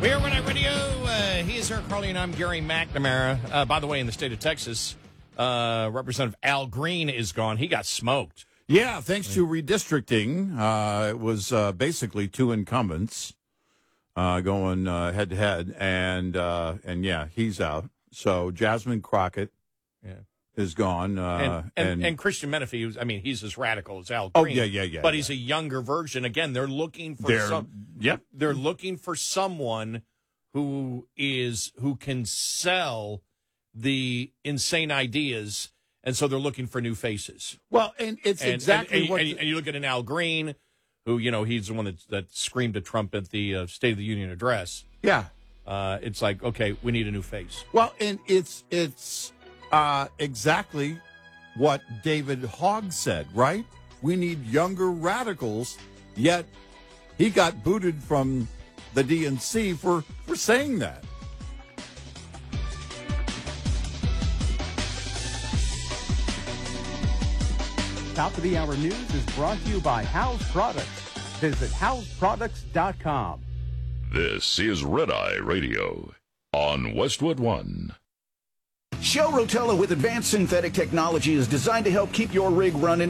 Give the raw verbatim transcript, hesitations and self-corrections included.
We are Red Eye Radio. Uh, he is Eric Carly, and I'm Gary McNamara. Uh, by the way, in the state of Texas, uh, Representative Al Green is gone. He got smoked. Yeah, thanks to redistricting. Uh, it was uh, basically two incumbents uh, going uh, head to head, and uh, and yeah, he's out. So Jasmine Crockett Yeah. is gone, uh, And, and, and, and Christian Menefee, who's- I mean, he's as radical as Al Oh, Green. yeah, yeah, yeah, But yeah. he's a younger version. Again, they're looking for they're some. yep. They're looking for someone who is who can sell the insane ideas, and so they're looking for new faces. Well, and it's And, exactly and, and, what. and, and you look at an Al Green, who you know he's the one that that screamed at Trump at the uh, State of the Union address. yeah. Uh, it's like, okay, we need a new face. Well, and it's it's uh, exactly what David Hogg said, right? We need younger radicals, yet he got booted from the D N C for, for saying that. Top of the Hour News is brought to you by House Products. Visit house products dot com. This is Red Eye Radio on Westwood One. Shell Rotella with advanced synthetic technology is designed to help keep your rig running